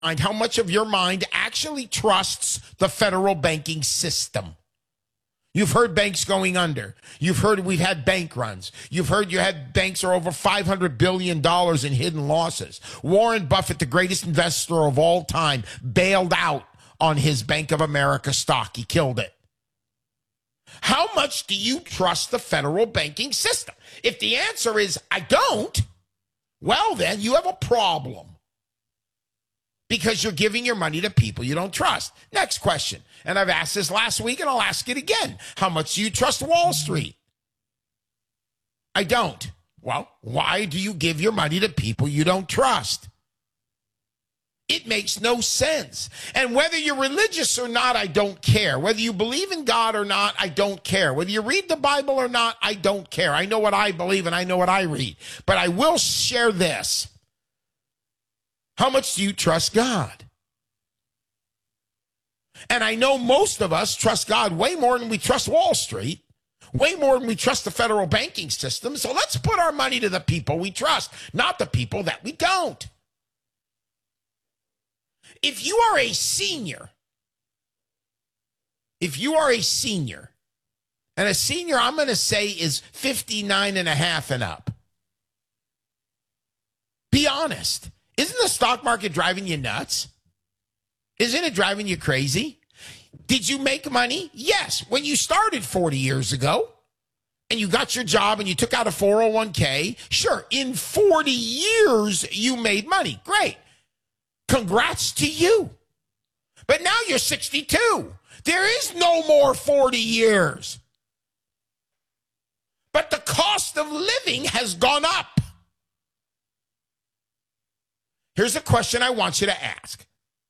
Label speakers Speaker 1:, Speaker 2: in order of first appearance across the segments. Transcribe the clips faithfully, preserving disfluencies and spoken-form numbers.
Speaker 1: how much of your mind actually trusts the federal banking system. You've heard banks going under. You've heard we've had bank runs. You've heard you had banks are over five hundred billion dollars in hidden losses. Warren Buffett, the greatest investor of all time, bailed out on his Bank of America stock. He killed it. How much do you trust the federal banking system? If the answer is, I don't, well, then you have a problem. Because you're giving your money to people you don't trust. Next question. And I've asked this last week and I'll ask it again. How much do you trust Wall Street? I don't. Well, why do you give your money to people you don't trust? It makes no sense. And whether you're religious or not, I don't care. Whether you believe in God or not, I don't care. Whether you read the Bible or not, I don't care. I know what I believe and I know what I read. But I will share this. How much do you trust God? And I know most of us trust God way more than we trust Wall Street, way more than we trust the federal banking system. So let's put our money to the people we trust, not the people that we don't. If you are a senior, if you are a senior, and a senior I'm going to say is fifty-nine and a half and up, be honest. Isn't the stock market driving you nuts? Isn't it driving you crazy? Did you make money? Yes. When you started forty years ago and you got your job and you took out a four oh one k, sure, in forty years you made money. Great. Congrats to you. But now you're sixty-two. There is no more forty years. But the cost of living has gone up. Here's a question I want you to ask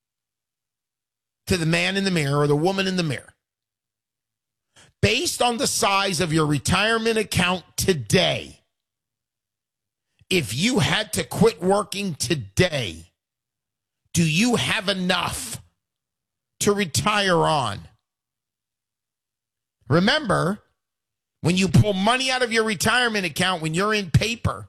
Speaker 1: to the man in the mirror or the woman in the mirror. Based on the size of your retirement account today, if you had to quit working today, do you have enough to retire on? Remember, when you pull money out of your retirement account, when you're in paper,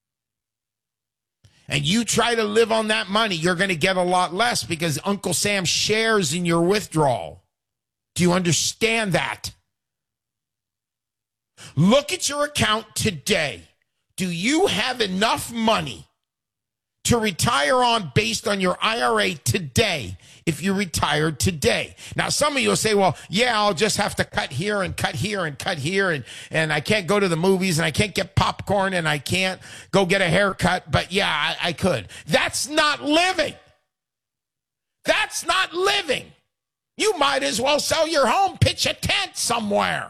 Speaker 1: and you try to live on that money, you're going to get a lot less because Uncle Sam shares in your withdrawal. Do you understand that? Look at your account today. Do you have enough money to retire on based on your I R A today if you retired today? Now, some of you will say, well, yeah, I'll just have to cut here and cut here and cut here, and, and I can't go to the movies, and I can't get popcorn, and I can't go get a haircut, but yeah, I, I could. That's not living. That's not living. You might as well sell your home, pitch a tent somewhere.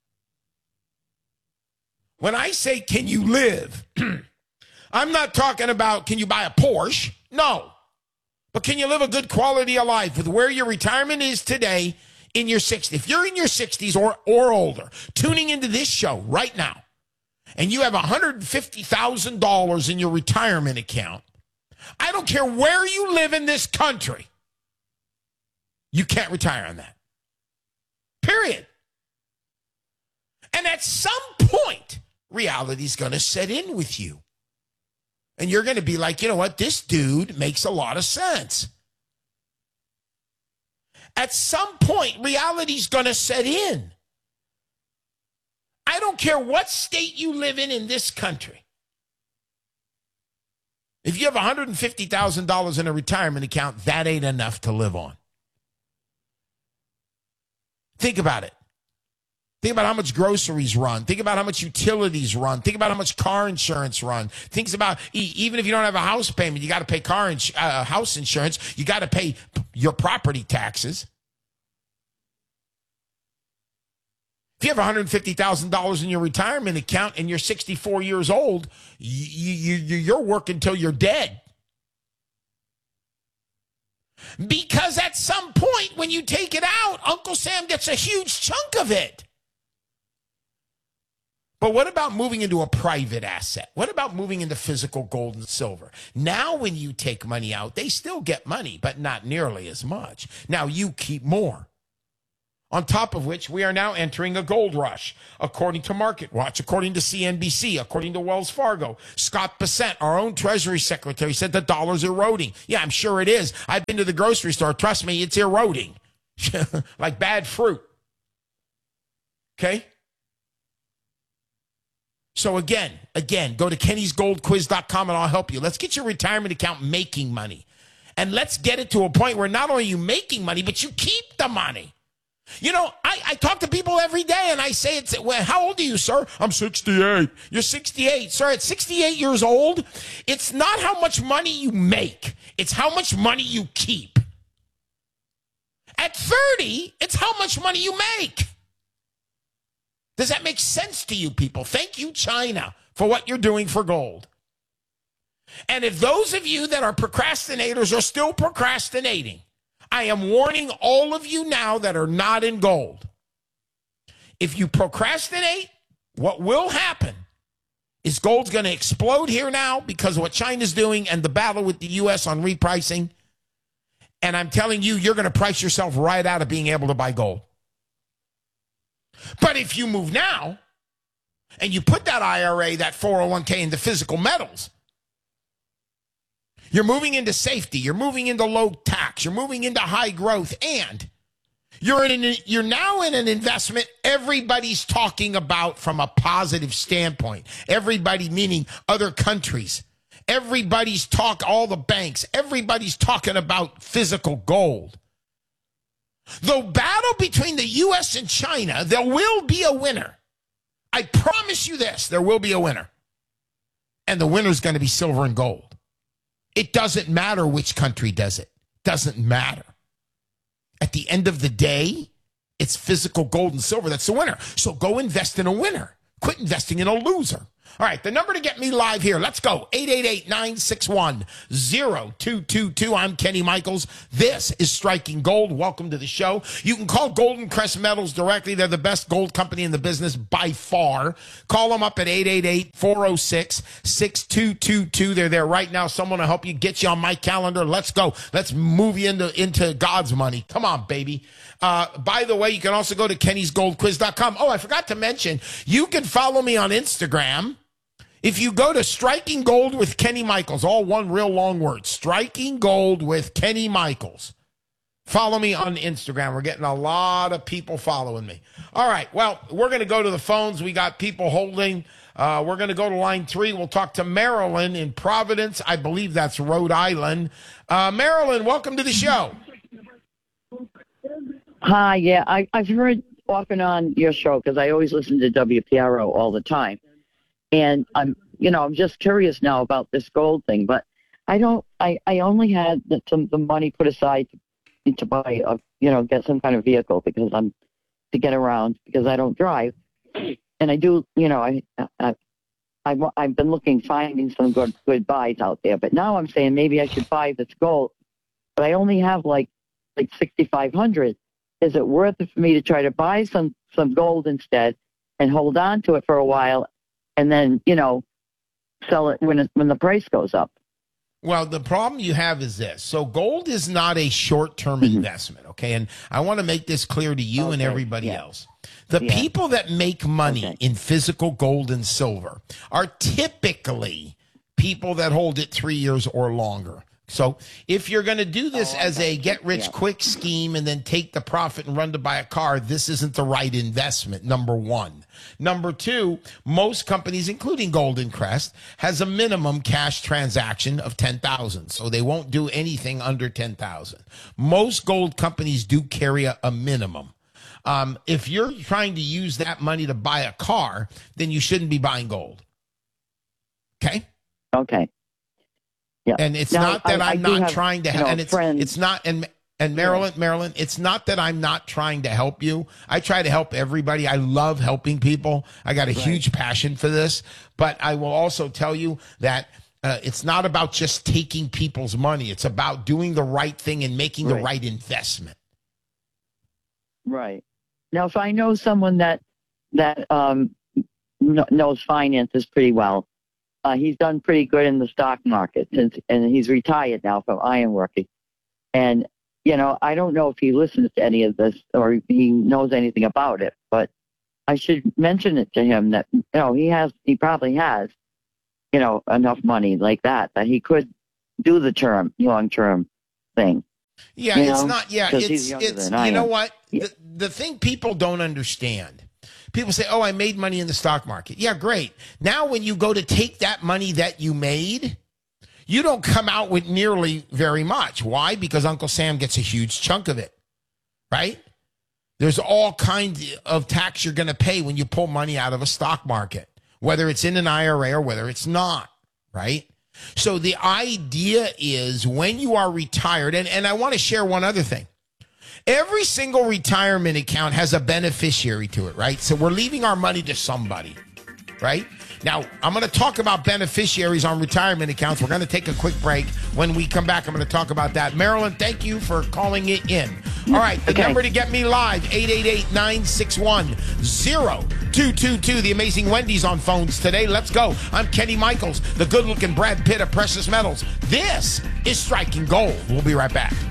Speaker 1: When I say, can you live, I'm not talking about, can you buy a Porsche? No. But can you live a good quality of life with where your retirement is today in your sixties? If you're in your sixties or, or older, tuning into this show right now, and you have one hundred fifty thousand dollars in your retirement account, I don't care where you live in this country, you can't retire on that. Period. And at some point, reality's going to set in with you. And you're going to be like, you know what? This dude makes a lot of sense. At some point, reality's going to set in. I don't care what state you live in in this country. If you have one hundred fifty thousand dollars in a retirement account, that ain't enough to live on. Think about it. Think about how much groceries run. Think about how much utilities run. Think about how much car insurance run. Think about, even if you don't have a house payment, you got to pay car ins- uh, house insurance. You got to pay your property taxes. If you have one hundred fifty thousand dollars in your retirement account and you're sixty-four years old, you, you, you're working till you're dead. Because at some point when you take it out, Uncle Sam gets a huge chunk of it. But what about moving into a private asset? What about moving into physical gold and silver? Now when you take money out, they still get money, but not nearly as much. Now you keep more. On top of which, we are now entering a gold rush, according to MarketWatch, according to C N B C, according to Wells Fargo. Scott Bessent, our own Treasury Secretary, said the dollar's eroding. Yeah, I'm sure it is. I've been to the grocery store. Trust me, it's eroding. Like bad fruit. Okay? So again, again, go to kennys gold quiz dot com and I'll help you. Let's get your retirement account making money. And let's get it to a point where not only are you making money, but you keep the money. You know, I, I talk to people every day and I say, it's, well, how old are you, sir? I'm sixty-eight. You're sixty-eight. Sir, at sixty-eight years old, it's not how much money you make. It's how much money you keep. At thirty, it's how much money you make. Does that make sense to you people? Thank you, China, for what you're doing for gold. And if those of you that are procrastinators are still procrastinating, I am warning all of you now that are not in gold. If you procrastinate, what will happen is gold's going to explode here now because of what China's doing and the battle with the U S on repricing. And I'm telling you, you're going to price yourself right out of being able to buy gold. But if you move now and you put that I R A, that four oh one k into physical metals, you're moving into safety. You're moving into low tax. You're moving into high growth. And you're, in an, you're now in an investment everybody's talking about from a positive standpoint. Everybody meaning other countries. Everybody's talk, all the banks. Everybody's talking about physical gold. The battle between the U S and China, there will be a winner. I promise you this, there will be a winner. And the winner's going to be silver and gold. It doesn't matter which country does it. Doesn't matter. At the end of the day, it's physical gold and silver that's the winner. So go invest in a winner. Quit investing in a loser. All right, the number to get me live here. Let's go. eight eight eight, nine six one, zero two two two. I'm Kenny Michaels. This is Striking Gold. Welcome to the show. You can call Golden Crest Metals directly. They're the best gold company in the business by far. Call them up at eight eight eight, four oh six, six two two two. They're there right now. Someone will help you, get you on my calendar. Let's go. Let's move you into, into God's money. Come on, baby. Uh, by the way, you can also go to kennys gold quiz dot com. Oh, I forgot to mention, you can follow me on Instagram. If you go to Striking Gold with Kenny Michaels, all one real long word, Striking Gold with Kenny Michaels. Follow me on Instagram. We're getting a lot of people following me. All right, well, we're going to go to the phones. We got people holding. Uh, we're going to go to line three. We'll talk to Marilyn in Providence. I believe that's Rhode Island. Uh, Marilyn, welcome to the show.
Speaker 2: Hi, yeah, I, I've heard off and on your show because I always listen to W P R O all the time. And I'm, you know, I'm just curious now about this gold thing, but I don't, I, I only had the, some the money put aside to, to buy, a, you know, get some kind of vehicle because I'm, to get around because I don't drive. And I do, you know, I, I, I, I've been looking, finding some good, good buys out there, but now I'm saying maybe I should buy this gold, but I only have like, like sixty-five hundred. Is it worth it for me to try to buy some, some gold instead and hold on to it for a while and then, you know, sell it when it, when the price goes up?
Speaker 1: Well, the problem you have is this. So gold is not a short-term mm-hmm. investment, okay? And I want to make this clear to you okay. and everybody yeah. else. The yeah. people that make money okay. in physical gold and silver are typically people that hold it three years or longer. So if you're going to do this oh, as a get-rich-quick yeah. scheme and then take the profit and run to buy a car, this isn't the right investment, number one. Number two, most companies, including Golden Crest, has a minimum cash transaction of ten thousand dollars, so they won't do anything under ten thousand dollars. Most gold companies do carry a, a minimum. Um, if you're trying to use that money to buy a car, then you shouldn't be buying gold. Okay?
Speaker 2: Okay. Yeah.
Speaker 1: And it's now, not that I, I'm I not have, trying to help. And it's, it's not, and, and Marilyn, yeah. Marilyn, it's not that I'm not trying to help you. I try to help everybody. I love helping people. I got a right. huge passion for this. But I will also tell you that uh, it's not about just taking people's money. It's about doing the right thing and making right. the right investment.
Speaker 2: Right. Now, if I know someone that, that um, knows finances pretty well, Uh, he's done pretty good in the stock market, and, and he's retired now from ironworking. And you know, I don't know if he listens to any of this or he knows anything about it, but I should mention it to him that, you know, he has, he probably has, you know, enough money like that, that he could do the term, long-term thing.
Speaker 1: Yeah,
Speaker 2: you
Speaker 1: it's
Speaker 2: know?
Speaker 1: not, yeah,
Speaker 2: 'Cause
Speaker 1: it's,
Speaker 2: he's younger
Speaker 1: it's,
Speaker 2: than I
Speaker 1: you know
Speaker 2: am.
Speaker 1: what?
Speaker 2: Yeah.
Speaker 1: The, the thing people don't understand, people say, oh, I made money in the stock market. Yeah, great. Now, when you go to take that money that you made, you don't come out with nearly very much. Why? Because Uncle Sam gets a huge chunk of it, right? There's all kinds of tax you're going to pay when you pull money out of a stock market, whether it's in an I R A or whether it's not, right? So the idea is when you are retired, and, and I want to share one other thing. Every single retirement account has a beneficiary to it, right? So we're leaving our money to somebody, right? Now, I'm going to talk about beneficiaries on retirement accounts. We're going to take a quick break. When we come back, I'm going to talk about that. Marilyn, thank you for calling it in. All right, the
Speaker 2: Okay.
Speaker 1: number to get me live, eight eight eight, nine six one, zero two two two. The Amazing Wendy's on phones today. Let's go. I'm Kenny Michaels, the good-looking Brad Pitt of Precious Metals. This is Striking Gold. We'll be right back.